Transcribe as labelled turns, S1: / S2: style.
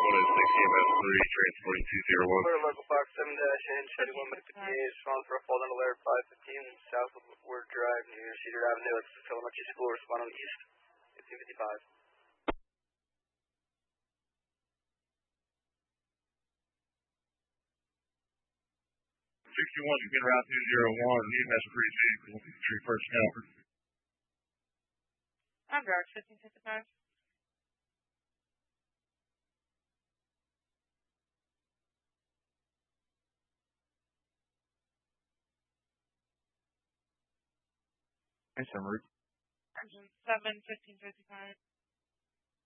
S1: EMS 3, transporting 201.
S2: Clear local Fox 7-N, Chevy 158, respond for a fall down alert 515 south of Word Drive near Cedar Avenue. It's Elementary School, respond on east, 1555.
S1: 61, you can route 201, EMS 3, 3 first cover.
S3: I'm George, 1555.
S1: Thanks, Emery.
S3: Engine 7, 1555.